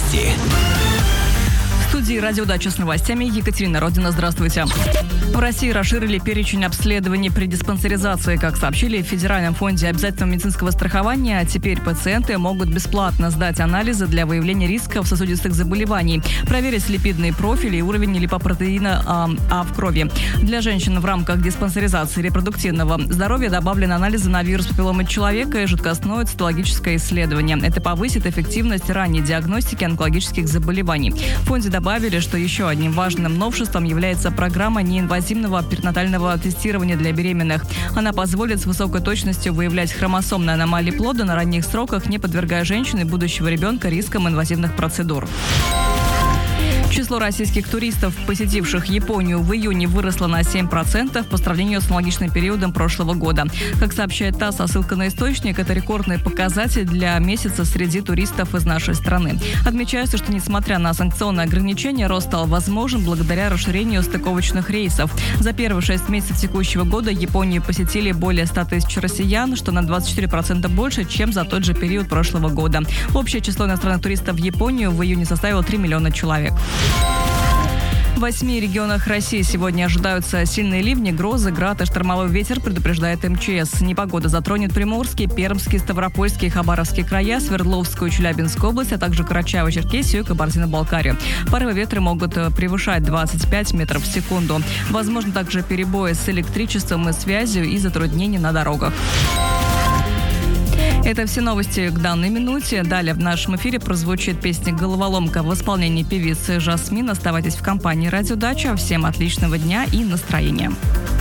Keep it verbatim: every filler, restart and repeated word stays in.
Новости. В студии «Радиодача» с новостями Екатерина Родина. Здравствуйте. В России расширили перечень обследований при диспансеризации. Как сообщили в Федеральном фонде обязательного медицинского страхования, теперь пациенты могут бесплатно сдать анализы для выявления рисков сосудистых заболеваний, проверить липидные профили и уровень липопротеина А, а в крови. Для женщин в рамках диспансеризации репродуктивного здоровья добавлены анализы на вирус папилломы человека и жидкостное цитологическое исследование. Это повысит эффективность ранней диагностики онкологических заболеваний. В фонде добавили, что еще одним важным новшеством является программа неинвазивного перинатального тестирования для беременных. Она позволит с высокой точностью выявлять хромосомные аномалии плода на ранних сроках, не подвергая женщины и будущего ребенка рискам инвазивных процедур. Число российских туристов, посетивших Японию в июне, выросло на семь процентов по сравнению с аналогичным периодом прошлого года. Как сообщает ТАСС, а ссылка на источник, это рекордный показатель для месяца среди туристов из нашей страны. Отмечается, что несмотря на санкционные ограничения, рост стал возможен благодаря расширению стыковочных рейсов. За первые шесть месяцев текущего года Японию посетили более ста тысяч россиян, что на двадцать четыре процента больше, чем за тот же период прошлого года. Общее число иностранных туристов в Японию в июне составило три миллиона человек. В восьми регионах России сегодня ожидаются сильные ливни, грозы, град и штормовой ветер, предупреждает МЧС. Непогода затронет Приморский, Пермский, Ставропольский, Хабаровский края, Свердловскую, Челябинскую область, а также Карачаево-Черкесию и Кабардино-Балкарию. Порывы ветра могут превышать двадцать пять метров в секунду. Возможно также перебои с электричеством и связью и затруднения на дорогах. Это все новости к данной минуте. Далее в нашем эфире прозвучит песня «Головоломка» в исполнении певицы Жасмин. Оставайтесь в компании «Радиодача». Всем отличного дня и настроения.